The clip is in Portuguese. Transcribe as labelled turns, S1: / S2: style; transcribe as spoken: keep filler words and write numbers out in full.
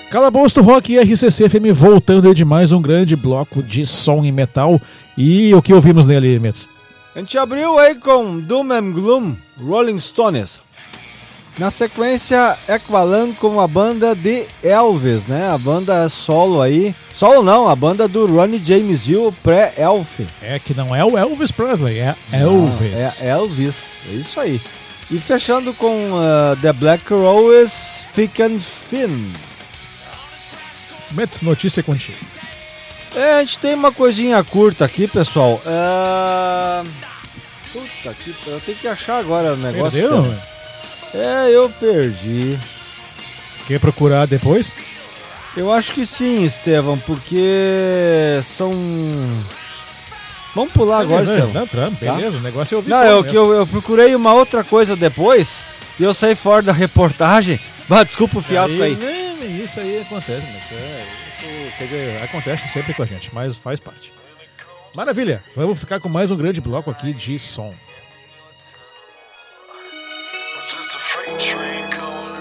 S1: Calabouço Rock e R C C F M voltando aí de mais um grande bloco de som e metal. E o que ouvimos nele, Metz?
S2: A gente abriu aí com Doom and Gloom, Rolling Stones. Na sequência, Equivalent com a banda de Elvis, né? A banda solo aí. Solo não, a banda do Ronnie James Dio, pré-Elf.
S1: É que não é o Elvis Presley, é Elvis.
S2: Não, é Elvis, é isso aí. E fechando com uh, The Black Rose, Thick and Thin.
S1: Metz, notícia contigo.
S2: É, a gente tem uma coisinha curta aqui, pessoal. É... Puta que... Eu tenho que achar agora o negócio.
S1: Perdeu?
S2: Cara. É, eu perdi.
S1: Quer procurar depois?
S2: Eu acho que sim, Estevão, porque são... Vamos pular agora, Estevão.
S1: Não, não, beleza, tá? O negócio é ouvir
S2: Não, eu, eu, eu procurei uma outra coisa depois e eu saí fora da reportagem. Bah, desculpa o fiasco aí.
S1: aí. Isso aí acontece, mas é, isso, quer dizer, acontece sempre com a gente, mas faz parte. Maravilha, vamos ficar com mais um grande bloco aqui de som.
S3: Just a freight train going